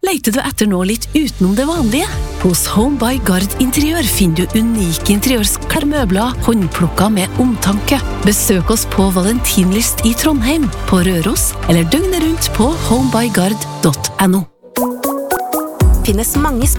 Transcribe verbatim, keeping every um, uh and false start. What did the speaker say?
Leter du etter noe litt utenom det vanlige? Hos Home by Gard Interiør finner du unike interiørsklærmøbler, håndplukket med omtanke. Besøk oss på Valentinlyst i Trondheim, på Røros, eller døgnet rundt på homebygard punktum no. Finnes mange